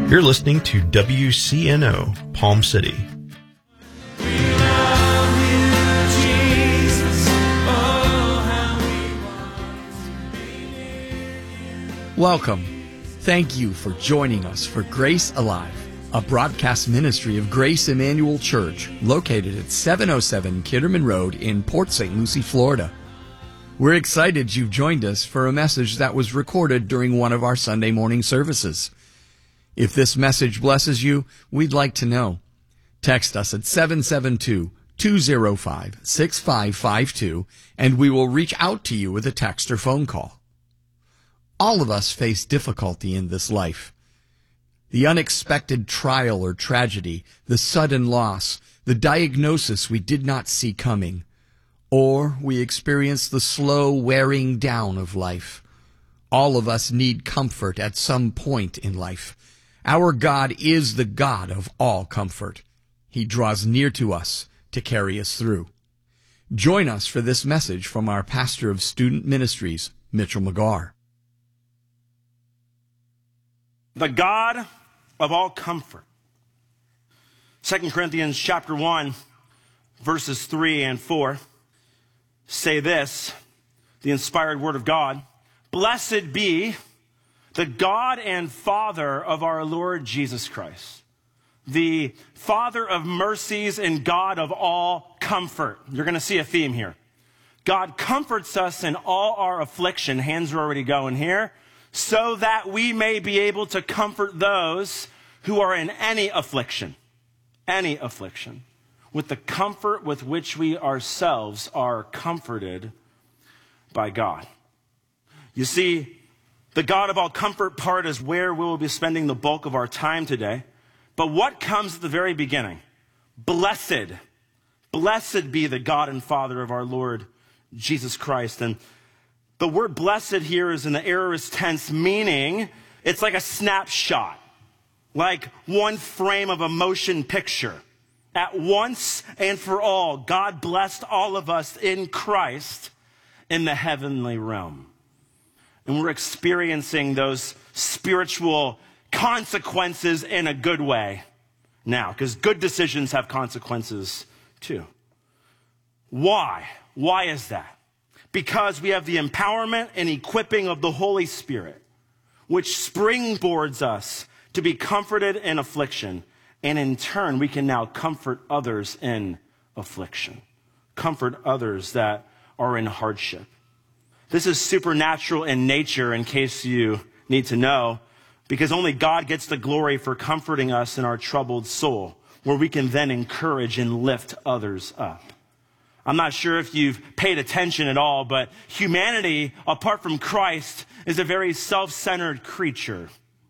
You're listening to WCNO, Palm City. Welcome. Thank you for joining us for Grace Alive, a broadcast ministry of Grace Emmanuel Church located at 707 Kitterman Road in Port St. Lucie, Florida. We're excited you've joined us for a message that was recorded during one of our Sunday morning services. If this message blesses you, we'd like to know. Text us at 772-205-6552, and we will reach out to you with a text or phone call. All of us face difficulty in this life. The unexpected trial or tragedy, the sudden loss, the diagnosis we did not see coming, or we experience the slow wearing down of life. All of us need comfort at some point in life. Our God is the God of all comfort. He draws near to us to carry us through. Join us for this message from our pastor of student ministries, Mitchell McGarr. The God of all comfort. 2 Corinthians chapter 1, verses 3 and 4 say this, the inspired word of God, "Blessed be the God and Father of our Lord Jesus Christ, the Father of mercies and God of all comfort." You're going to see a theme here. God comforts us in all our affliction. Hands are already going here. So that we may be able to comfort those who are in any affliction, with the comfort with which we ourselves are comforted by God. You see, the God of all comfort part is where we will be spending the bulk of our time today. But what comes at the very beginning? Blessed. Blessed be the God and Father of our Lord Jesus Christ. And the word blessed here is in the aorist tense, meaning it's like a snapshot, like one frame of a motion picture. At once and for all, God blessed all of us in Christ in the heavenly realm. And we're experiencing those spiritual consequences in a good way now, because good decisions have consequences too. Why? Why is that? Because we have the empowerment and equipping of the Holy Spirit, which springboards us to be comforted in affliction. And in turn, we can now comfort others in affliction. Comfort others that are in hardship. This is supernatural in nature, in case you need to know, because only God gets the glory for comforting us in our troubled soul, where we can then encourage and lift others up. I'm not sure if you've paid attention at all, but humanity, apart from Christ, is a very self-centered creature.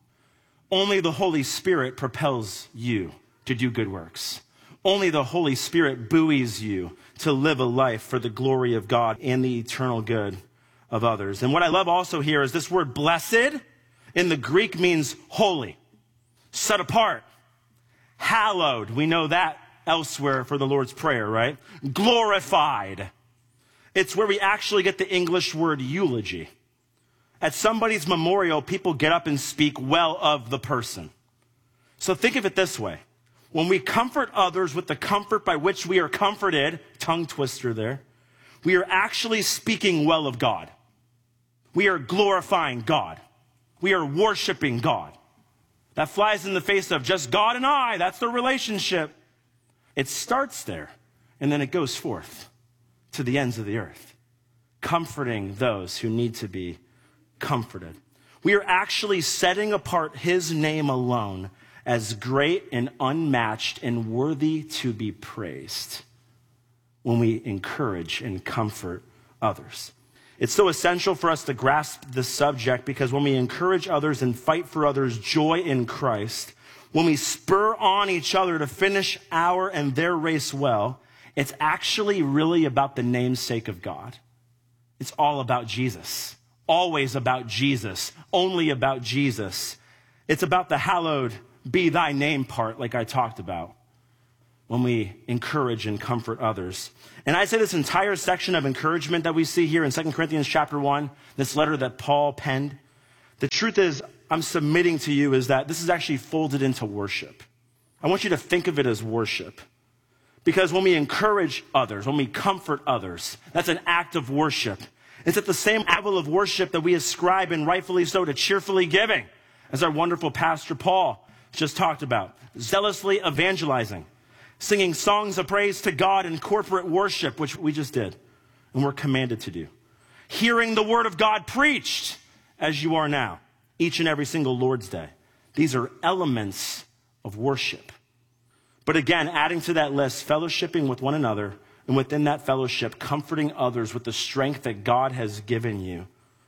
Only the Holy Spirit propels you to do good works. Only the Holy Spirit buoys you to live a life for the glory of God and the eternal good of others. And what I love also here is this word blessed in the Greek means holy, set apart, hallowed. We know that elsewhere for the Lord's Prayer, right? Glorified. It's where we actually get the English word eulogy. At somebody's memorial, people get up and speak well of the person. So think of it this way. When we comfort others with the comfort by which we are comforted, tongue twister there, we are actually speaking well of God. We are glorifying God. We are worshiping God. That flies in the face of just God and I. That's the relationship. It starts there, and then it goes forth to the ends of the earth, comforting those who need to be comforted. We are actually setting apart his name alone as great and unmatched and worthy to be praised when we encourage and comfort others. It's so essential for us to grasp this subject because when we encourage others and fight for others' joy in Christ, when we spur on each other to finish our and their race well, it's actually really about the namesake of God. It's all about Jesus. Always about Jesus. Only about Jesus. It's about the hallowed be thy name part like I talked about when we encourage and comfort others. And I say this entire section of encouragement that we see here in 2 Corinthians chapter 1, this letter that Paul penned, the truth is I'm submitting to you is that this is actually folded into worship. I want you to think of it as worship. Because when we encourage others, when we comfort others, that's an act of worship. It's at the same level of worship that we ascribe, and rightfully so, to cheerfully giving, as our wonderful Pastor Paul just talked about. Zealously evangelizing, singing songs of praise to God in corporate worship, which we just did, and we're commanded to do. Hearing the word of God preached, as you are now, each and every single Lord's Day. These are elements of worship. But again, adding to that list, fellowshipping with one another, and within that fellowship, comforting others with the strength that God has given you.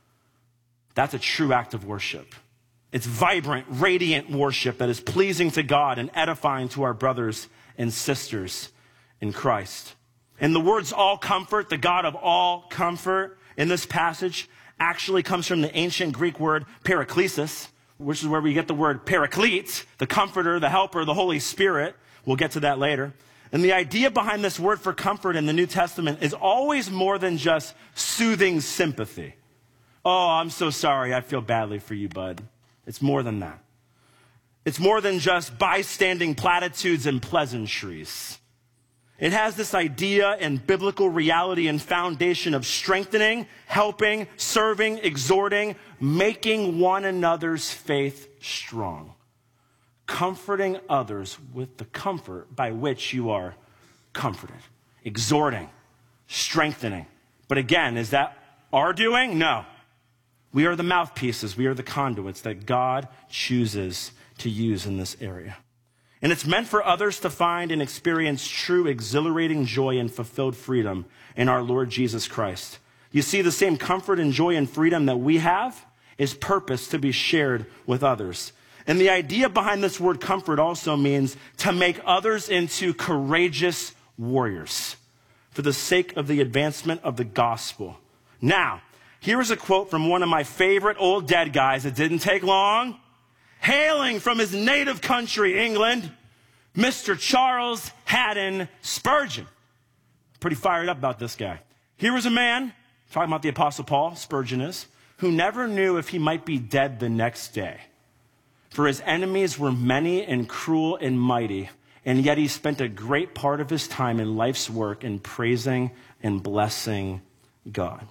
That's a true act of worship. It's vibrant, radiant worship that is pleasing to God and edifying to our brothers and sisters in Christ. And the words all comfort, the God of all comfort, in this passage actually comes from the ancient Greek word paraklesis, which is where we get the word paraclete, the comforter, the helper, the Holy Spirit. We'll get to that later. And the idea behind this word for comfort in the New Testament is always more than just soothing sympathy. Oh, I'm so sorry. I feel badly for you, bud. It's more than that. It's more than just bystanding platitudes and pleasantries. It has this idea and biblical reality and foundation of strengthening, helping, serving, exhorting, making one another's faith strong. Comforting others with the comfort by which you are comforted. Exhorting, strengthening. But again, is that our doing? No. We are the mouthpieces. We are the conduits that God chooses to use in this area. And it's meant for others to find and experience true, exhilarating joy and fulfilled freedom in our Lord Jesus Christ. You see, the same comfort and joy and freedom that we have is purpose to be shared with others. And the idea behind this word comfort also means to make others into courageous warriors for the sake of the advancement of the gospel. Now, here is a quote from one of my favorite old dead guys. It didn't take long. Hailing from his native country, England, Mr. Charles Haddon Spurgeon. Pretty fired up about this guy. Here was a man, talking about the Apostle Paul, Spurgeon is, who never knew if he might be dead the next day. For his enemies were many and cruel and mighty, and yet he spent a great part of his time in life's work in praising and blessing God.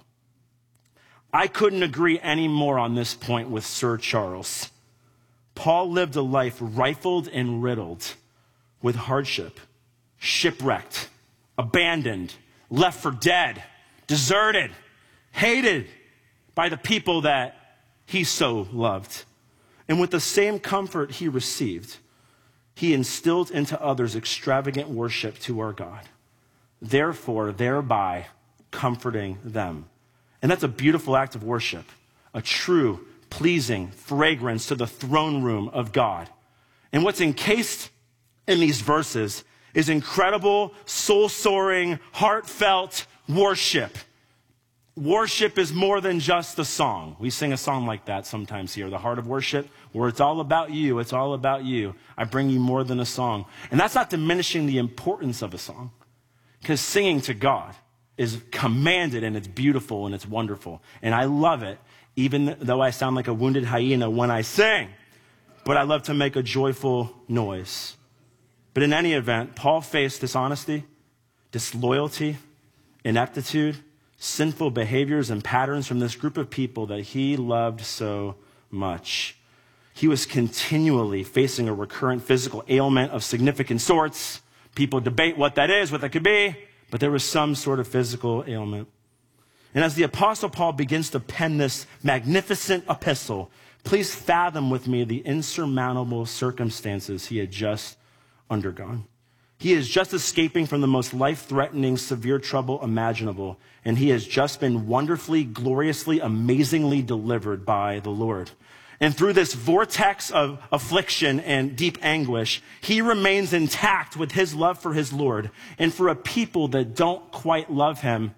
I couldn't agree any more on this point with Sir Charles. Paul lived a life rifled and riddled with hardship, shipwrecked, abandoned, left for dead, deserted, hated by the people that he so loved. And with the same comfort he received, he instilled into others extravagant worship to our God, therefore, thereby comforting them. And that's a beautiful act of worship, a true, pleasing fragrance to the throne room of God. And what's encased in these verses is incredible, soul-soaring, heartfelt worship. Worship is more than just a song. We sing a song like that sometimes here, the heart of worship, where it's all about you, it's all about you. I bring you more than a song. And that's not diminishing the importance of a song, because singing to God is commanded, and it's beautiful and it's wonderful. And I love it, even though I sound like a wounded hyena when I sing. But I love to make a joyful noise. But in any event, Paul faced dishonesty, disloyalty, ineptitude, sinful behaviors and patterns from this group of people that he loved so much. He was continually facing a recurrent physical ailment of significant sorts. People debate what that is, what that could be, but there was some sort of physical ailment. And as the Apostle Paul begins to pen this magnificent epistle, please fathom with me the insurmountable circumstances he had just undergone. He is just escaping from the most life-threatening, severe trouble imaginable, and he has just been wonderfully, gloriously, amazingly delivered by the Lord. And through this vortex of affliction and deep anguish, he remains intact with his love for his Lord and for a people that don't quite love him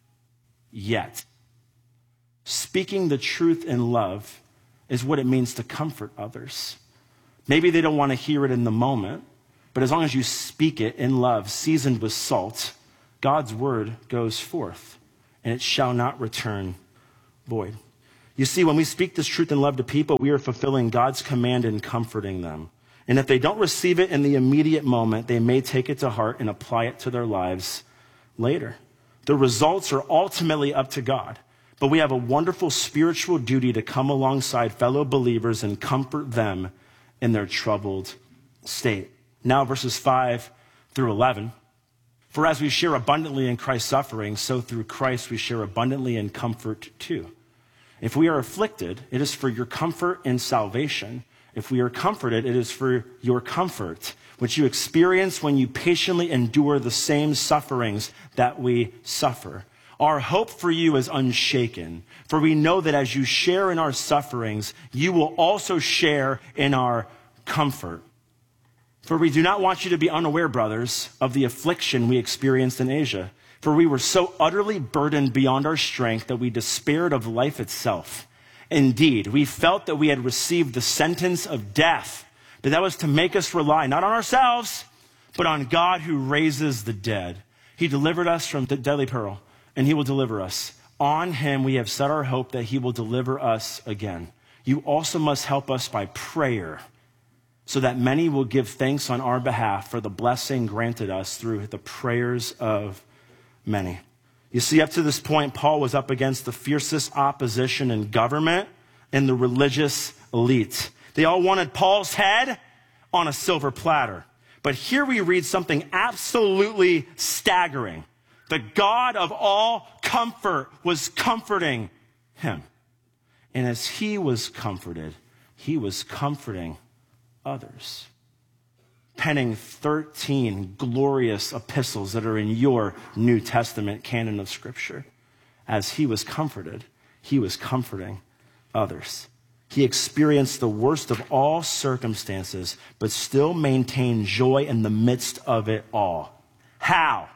yet. Speaking the truth in love is what it means to comfort others. Maybe they don't want to hear it in the moment, but as long as you speak it in love, seasoned with salt, God's word goes forth, and it shall not return void. You see, when we speak this truth in love to people, we are fulfilling God's command and comforting them. And if they don't receive it in the immediate moment, they may take it to heart and apply it to their lives later. The results are ultimately up to God, but we have a wonderful spiritual duty to come alongside fellow believers and comfort them in their troubled state. Now, verses 5 through 11. For as we share abundantly in Christ's suffering, so through Christ we share abundantly in comfort too. If we are afflicted, it is for your comfort and salvation. If we are comforted, it is for your comfort, which you experience when you patiently endure the same sufferings that we suffer. Our hope for you is unshaken, for we know that as you share in our sufferings, you will also share in our comfort. For we do not want you to be unaware, brothers, of the affliction we experienced in Asia. For we were so utterly burdened beyond our strength that we despaired of life itself. Indeed, we felt that we had received the sentence of death, but that was to make us rely not on ourselves, but on God who raises the dead. He delivered us from the deadly peril, and he will deliver us. On him we have set our hope that he will deliver us again. You also must help us by prayer, so that many will give thanks on our behalf for the blessing granted us through the prayers of many. You see, up to this point, Paul was up against the fiercest opposition in government and the religious elite. They all wanted Paul's head on a silver platter. But here we read something absolutely staggering. The God of all comfort was comforting him. And as he was comforted, he was comforting others. Penning 13 glorious epistles that are in your New Testament canon of Scripture. As he was comforted, he was comforting others. He experienced the worst of all circumstances, but still maintained joy in the midst of it all. How?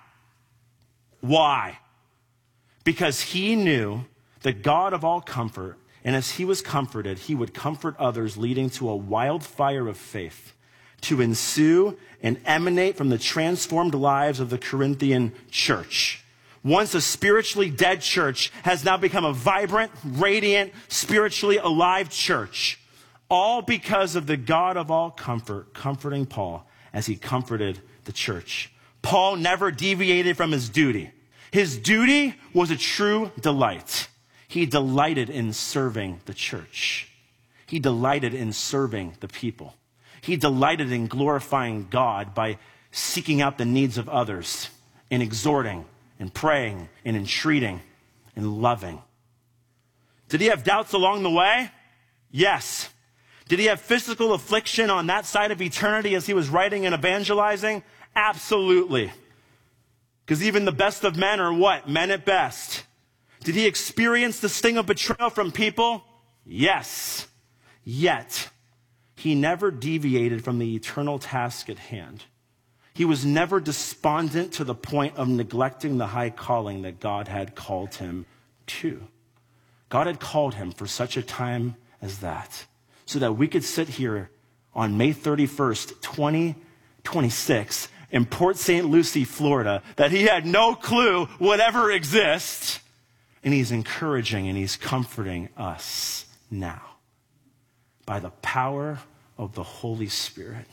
Why? Because he knew the God of all comfort, and as he was comforted, he would comfort others, leading to a wildfire of faith to ensue and emanate from the transformed lives of the Corinthian church. Once a spiritually dead church has now become a vibrant, radiant, spiritually alive church, all because of the God of all comfort comforting Paul as he comforted the church. Paul never deviated from his duty. His duty was a true delight. He delighted in serving the church. He delighted in serving the people. He delighted in glorifying God by seeking out the needs of others, in exhorting, and praying, and entreating, and loving. Did he have doubts along the way? Yes. Did he have physical affliction on that side of eternity as he was writing and evangelizing? Absolutely. Because even the best of men are what? Men at best. Did he experience the sting of betrayal from people? Yes. Yet, he never deviated from the eternal task at hand. He was never despondent to the point of neglecting the high calling that God had called him to. God had called him for such a time as that, so that we could sit here on May 31st, 2026, in Port St. Lucie, Florida, that he had no clue would ever exist. And he's encouraging and he's comforting us now by the power of the Holy Spirit,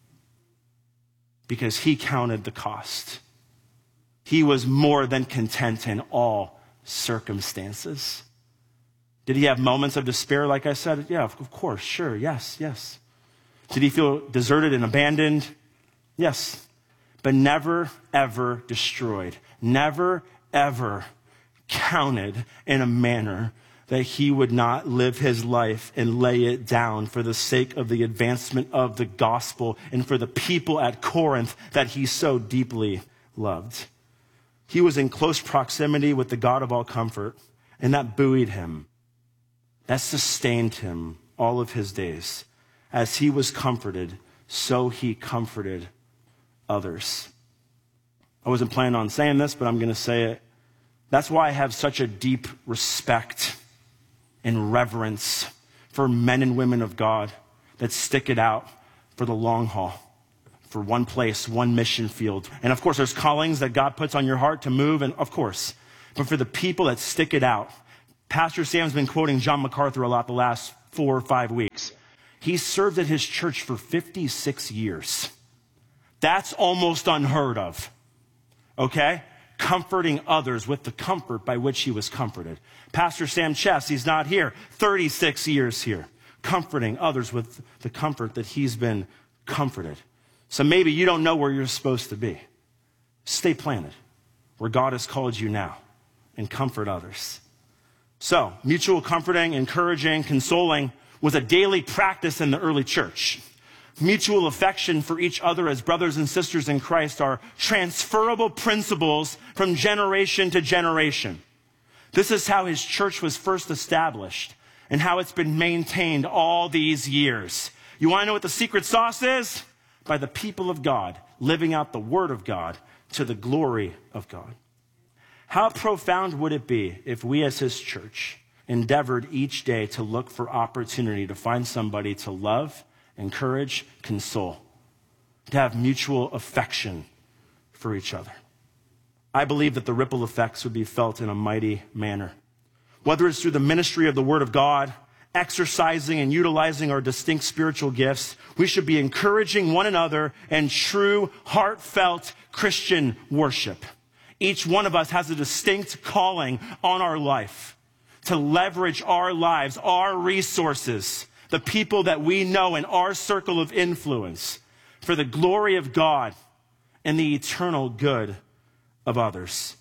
because he counted the cost. He was more than content in all circumstances. Did he have moments of despair, like I said? Yeah, of course, sure, yes. Did he feel deserted and abandoned? Yes, but never, ever destroyed. Never, ever counted in a manner that he would not live his life and lay it down for the sake of the advancement of the gospel and for the people at Corinth that he so deeply loved. He was in close proximity with the God of all comfort, and that buoyed him. That sustained him all of his days. As he was comforted, so he comforted others. I wasn't planning on saying this, but I'm going to say it. That's why I have such a deep respect and reverence for men and women of God that stick it out for the long haul, for one place, one mission field. And of course, there's callings that God puts on your heart to move, and of course, but for the people that stick it out Pastor Sam's been quoting John MacArthur a lot the last 4 or 5 weeks. He served at his church for 56 years. That's almost unheard of, okay? Comforting others with the comfort by which he was comforted. Pastor Sam Chess, he's not here, 36 years here, comforting others with the comfort that he's been comforted. So maybe you don't know where you're supposed to be. Stay planted where God has called you now and comfort others. So, mutual comforting, encouraging, consoling was a daily practice in the early church. Mutual affection for each other as brothers and sisters in Christ are transferable principles from generation to generation. This is how his church was first established and how it's been maintained all these years. You want to know what the secret sauce is? By the people of God living out the word of God to the glory of God. How profound would it be if we as his church endeavored each day to look for opportunity to find somebody to love, encourage, console, to have mutual affection for each other? I believe that the ripple effects would be felt in a mighty manner. Whether it's through the ministry of the Word of God, exercising and utilizing our distinct spiritual gifts, we should be encouraging one another in true, heartfelt Christian worship. Each one of us has a distinct calling on our life to leverage our lives, our resources, the people that we know in our circle of influence for the glory of God and the eternal good of others.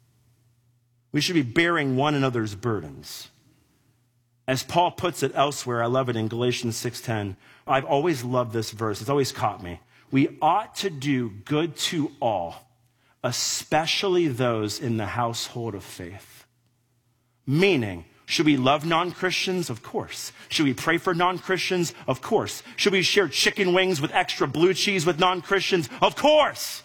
We should be bearing one another's burdens. As Paul puts it elsewhere, I love it in Galatians 6:10. I've always loved this verse. It's always caught me. We ought to do good to all, especially those in the household of faith. Meaning, should we love non-Christians? Of course. Should we pray for non-Christians? Of course. Should we share chicken wings with extra blue cheese with non-Christians? Of course.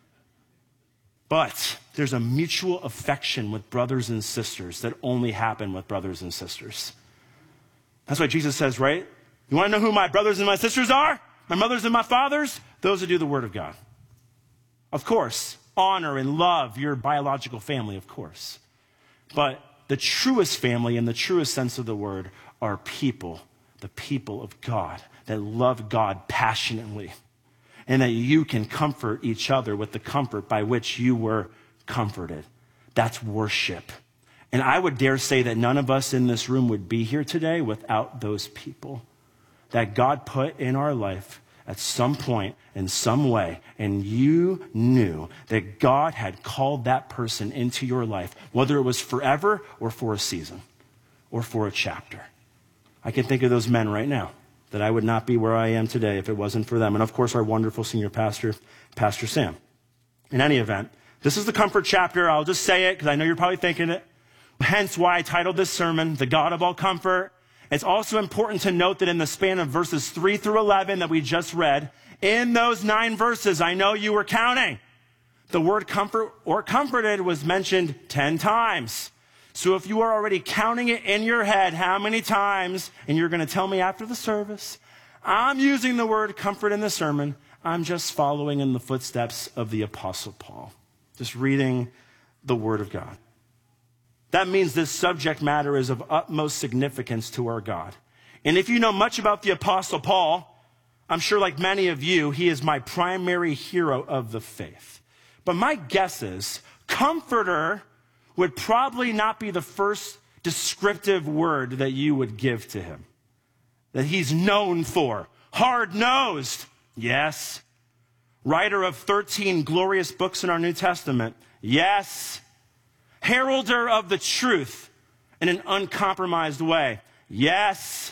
But there's a mutual affection with brothers and sisters that only happen with brothers and sisters. That's why Jesus says, right? You want to know who my brothers and my sisters are? My mothers and my fathers? Those who do the word of God. Of course, honor and love your biological family, of course. But the truest family in the truest sense of the word are people, the people of God that love God passionately, and that you can comfort each other with the comfort by which you were comforted. That's worship. And I would dare say that none of us in this room would be here today without those people that God put in our life at some point, in some way, and you knew that God had called that person into your life, whether it was forever or for a season or for a chapter. I can think of those men right now that I would not be where I am today if it wasn't for them. And of course, our wonderful senior pastor, Pastor Sam. In any event, this is the comfort chapter. I'll just say it because I know you're probably thinking it. Hence why I titled this sermon, The God of All Comfort. It's also important to note that in the span of verses 3 through 11 that we just read, in those 9 verses, I know you were counting, the word comfort or comforted was mentioned 10 times. So if you are already counting it in your head, how many times, and you're going to tell me after the service, I'm using the word comfort in the sermon, I'm just following in the footsteps of the Apostle Paul, just reading the Word of God. That means this subject matter is of utmost significance to our God. And if you know much about the Apostle Paul, I'm sure like many of you, he is my primary hero of the faith. But my guess is comforter would probably not be the first descriptive word that you would give to him, that he's known for. Hard-nosed, yes. Writer of 13 glorious books in our New Testament, yes. Heralder of the truth in an uncompromised way, yes.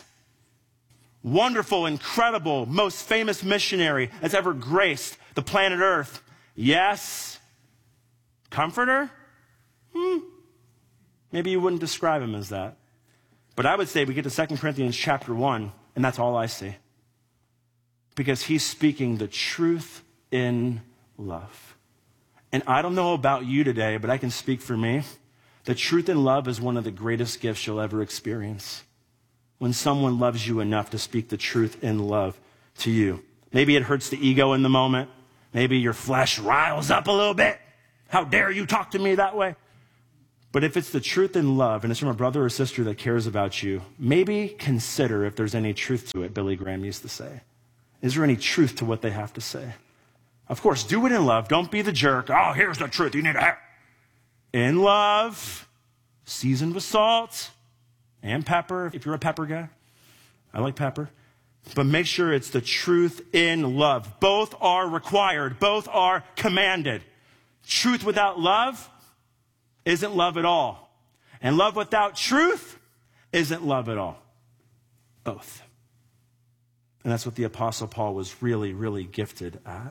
Wonderful, incredible, most famous missionary that's ever graced the planet Earth, yes. Comforter? Maybe you wouldn't describe him as that. But I would say we get to 2 Corinthians chapter 1, and that's all I see. Because he's speaking the truth in love. And I don't know about you today, but I can speak for me. The truth in love is one of the greatest gifts you'll ever experience. When someone loves you enough to speak the truth in love to you. Maybe it hurts the ego in the moment. Maybe your flesh riles up a little bit. How dare you talk to me that way? But if it's the truth in love, and it's from a brother or sister that cares about you, maybe consider if there's any truth to it, Billy Graham used to say. Is there any truth to what they have to say? Of course, do it in love. Don't be the jerk. Oh, here's the truth. You need to have. In love, seasoned with salt and pepper, if you're a pepper guy. I like pepper. But make sure it's the truth in love. Both are required. Both are commanded. Truth without love isn't love at all. And love without truth isn't love at all. Both. And that's what the Apostle Paul was really, really gifted at.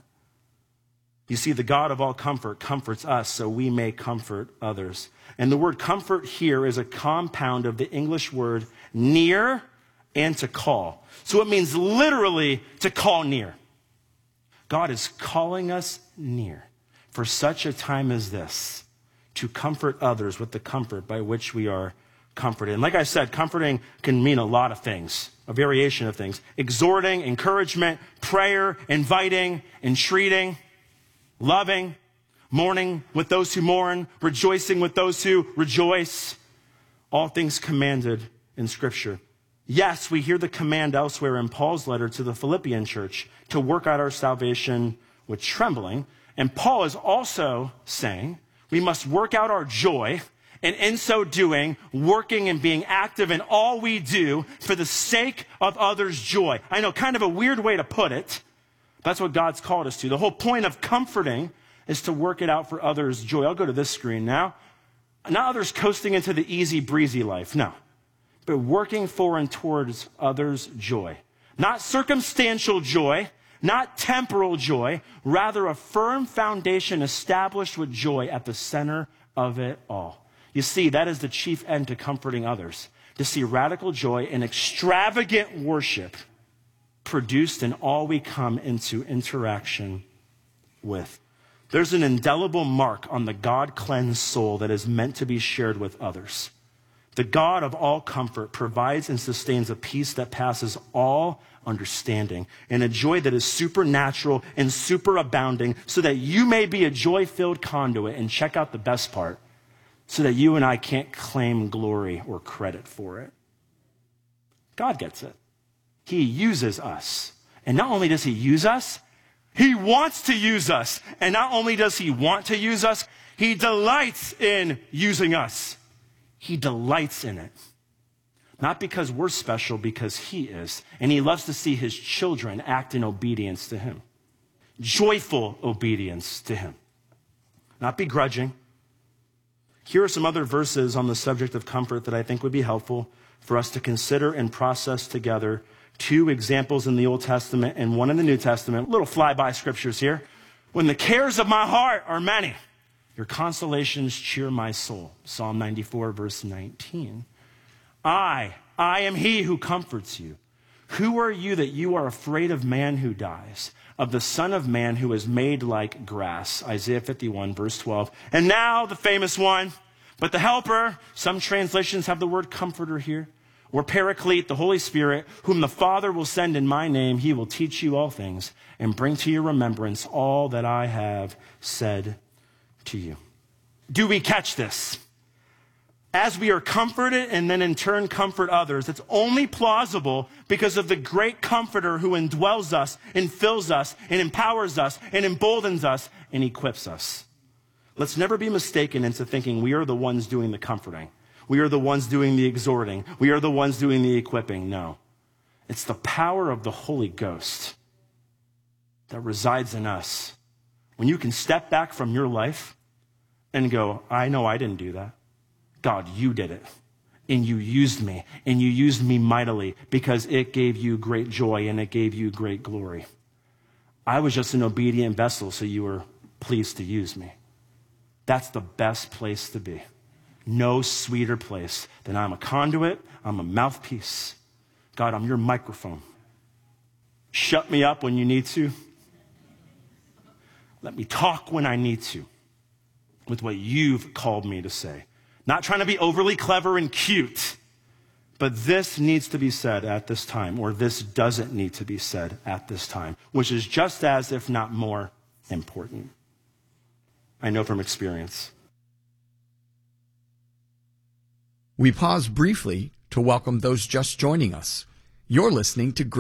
You see, the God of all comfort comforts us so we may comfort others. And the word comfort here is a compound of the English word near and to call. So it means literally to call near. God is calling us near for such a time as this, to comfort others with the comfort by which we are comforted. And like I said, comforting can mean a lot of things, a variation of things. Exhorting, encouragement, prayer, inviting, entreating, loving, mourning with those who mourn, rejoicing with those who rejoice. All things commanded in Scripture. Yes, we hear the command elsewhere in Paul's letter to the Philippian church to work out our salvation with trembling. And Paul is also saying we must work out our joy, and in so doing, working and being active in all we do for the sake of others' joy. I know, kind of a weird way to put it. That's what God's called us to. The whole point of comforting is to work it out for others' joy. I'll go to this screen now. Not others coasting into the easy breezy life, no. But working for and towards others' joy. Not circumstantial joy, not temporal joy, rather a firm foundation established with joy at the center of it all. You see, that is the chief end to comforting others. To see radical joy and extravagant worship produced in all we come into interaction with. There's an indelible mark on the God-cleansed soul that is meant to be shared with others. The God of all comfort provides and sustains a peace that passes all understanding and a joy that is supernatural and superabounding so that you may be a joy-filled conduit. And check out the best part, so that you and I can't claim glory or credit for it. God gets it. He uses us. And not only does he use us, he wants to use us. And not only does he want to use us, he delights in using us. He delights in it. Not because we're special, because he is. And he loves to see his children act in obedience to him. Joyful obedience to him. Not begrudging. Here are some other verses on the subject of comfort that I think would be helpful for us to consider and process together. 2 examples in the Old Testament and 1 in the New Testament. Little flyby scriptures here. When the cares of my heart are many, your consolations cheer my soul. Psalm 94, verse 19. I am he who comforts you. Who are you that you are afraid of man who dies, of the Son of Man who is made like grass? Isaiah 51, verse 12. And now the famous one, but the helper, some translations have the word comforter here, or paraclete, the Holy Spirit, whom the Father will send in my name. He will teach you all things and bring to your remembrance all that I have said to you. Do we catch this? As we are comforted and then in turn comfort others, it's only plausible because of the great comforter who indwells us and fills us and empowers us and emboldens us and equips us. Let's never be mistaken into thinking we are the ones doing the comforting. We are the ones doing the exhorting. We are the ones doing the equipping. No. It's the power of the Holy Ghost that resides in us. When you can step back from your life and go, I know I didn't do that. God, you did it. And you used me. And you used me mightily because it gave you great joy and it gave you great glory. I was just an obedient vessel, so you were pleased to use me. That's the best place to be. No sweeter place than I'm a conduit, I'm a mouthpiece. God, I'm your microphone. Shut me up when you need to. Let me talk when I need to with what you've called me to say. Not trying to be overly clever and cute, but this needs to be said at this time, or this doesn't need to be said at this time, which is just as, if not more, important. I know from experience. We pause briefly to welcome those just joining us. You're listening to